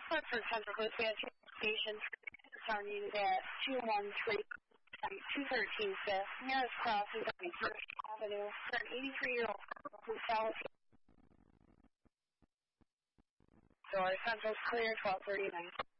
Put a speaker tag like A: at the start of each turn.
A: Hartford Central Coast Station, on unit at 213, 213 Fifth. Nearest crossing is on First Avenue for an 83-year-old from South. Door Central's clear, 1239.